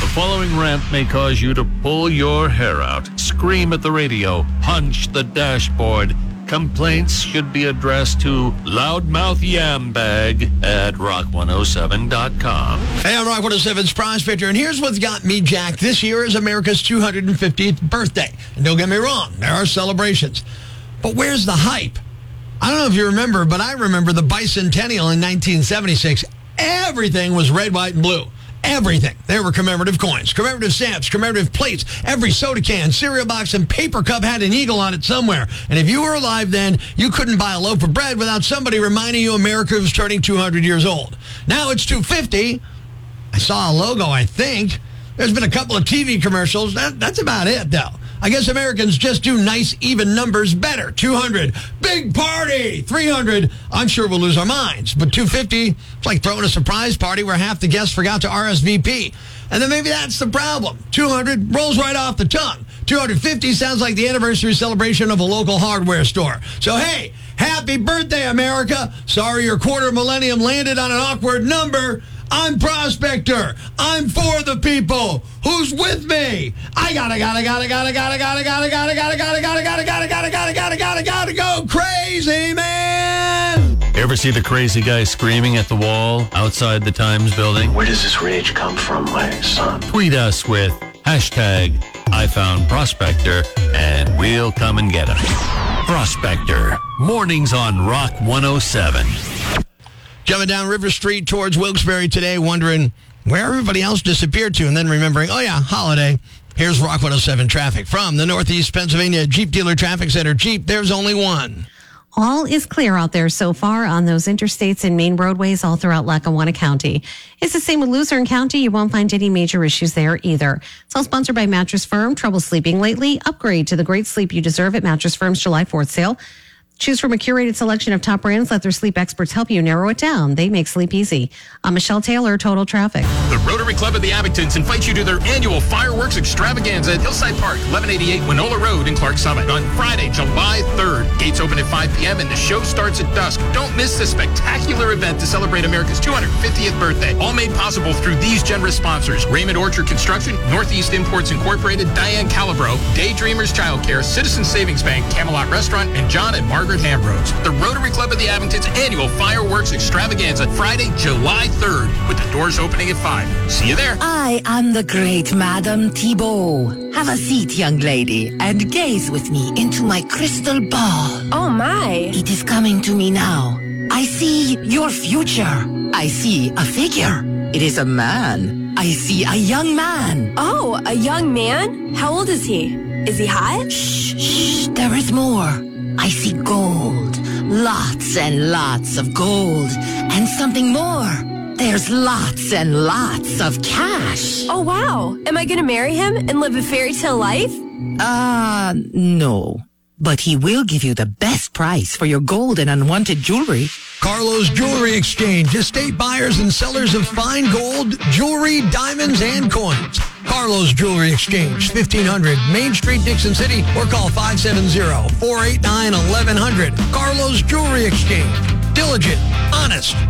following rant may cause you to pull your hair out, scream at the radio, punch the dashboard. Complaints should be addressed to loudmouth.yambag at rock107.com. Hey, I'm Rock 107's Prospector, and here's what's got me jacked. This year is America's 250th birthday. And don't get me wrong, there are celebrations. But where's the hype? I don't know if you remember, but I remember the bicentennial in 1976. Everything was red, white, and blue. Everything. There were commemorative coins, commemorative stamps, commemorative plates. Every soda can, cereal box, and paper cup had an eagle on it somewhere. And if you were alive then, you couldn't buy a loaf of bread without somebody reminding you America was turning 200 years old. Now it's 250. I saw a logo, I think. There's been a couple of TV commercials. That's about it, though. I guess Americans just do nice, even numbers better. 200, big party. 300, I'm sure we'll lose our minds. But 250, it's like throwing a surprise party where half the guests forgot to RSVP. And then maybe that's the problem. 200 rolls right off the tongue. 250 sounds like the anniversary celebration of a local hardware store. So, hey, happy birthday, America. Sorry your quarter millennium landed on an awkward number. I'm Prospector. I'm for the people. Who's with me? I gotta go crazy, man. Ever see the crazy guy screaming at the wall outside the Times building? Where does this rage come from, my son? Tweet us with hashtag #IFoundProspector and we'll come and get him. Prospector. Mornings on Rock 107. Jumping down River Street towards Wilkes-Barre today, wondering where everybody else disappeared to, and then remembering, oh yeah, holiday. Here's Rock 107 traffic from the Northeast Pennsylvania Jeep Dealer Traffic Center. Jeep, there's only one. All is clear out there so far on those interstates and main roadways all throughout Lackawanna County. It's the same with Luzerne County. You won't find any major issues there either. It's all sponsored by Mattress Firm. Trouble sleeping lately? Upgrade to the great sleep you deserve at Mattress Firm's July 4th sale. Choose from a curated selection of top brands. Let their sleep experts help you narrow it down. They make sleep easy. I'm Michelle Taylor, Total Traffic. The Rotary Club of the Abingtons invites you to their annual fireworks extravaganza at Hillside Park, 1188 Winola Road in Clark Summit on Friday, July 3rd. Gates open at 5 p.m. and the show starts at dusk. Don't miss this spectacular event to celebrate America's 250th birthday. All made possible through these generous sponsors: Raymond Orchard Construction, Northeast Imports Incorporated, Diane Calabro, Daydreamers Childcare, Citizens Savings Bank, Camelot Restaurant, and John and Margaret Ambrose. The Rotary Club of the Abingtons annual fireworks extravaganza, Friday, July 3rd, with the doors opening at 5. See you there. I am the great Madame Thibault. Have a seat, young lady, and gaze with me into my crystal ball. Oh, my. It is coming to me now. I see your future. I see a figure. It is a man. I see a young man. Oh, a young man? How old is he? Is he hot? Shh, there is more. I see gold, lots and lots of gold, and something more. There's lots and lots of cash. Oh, wow. Am I going to marry him and live a fairy tale life? No. But he will give you the best price for your gold and unwanted jewelry. Carlos Jewelry Exchange. Estate buyers and sellers of fine gold, jewelry, diamonds, and coins. Carlos Jewelry Exchange, 1500 Main Street, Dixon City, or call 570-489-1100. Carlos Jewelry Exchange. Diligent, honest,